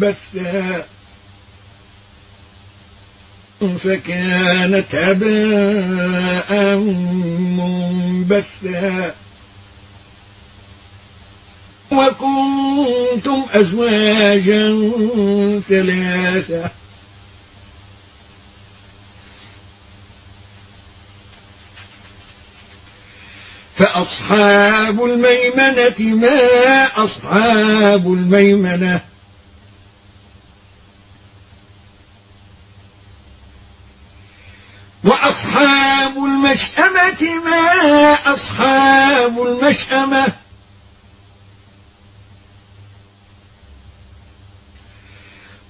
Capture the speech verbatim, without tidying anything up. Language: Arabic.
بثا فكانت هباء منبثا وكنتم أزواجا ثلاثة فأصحاب الميمنة ما أصحاب الميمنة وأصحاب المشأمة ما أصحاب المشأمة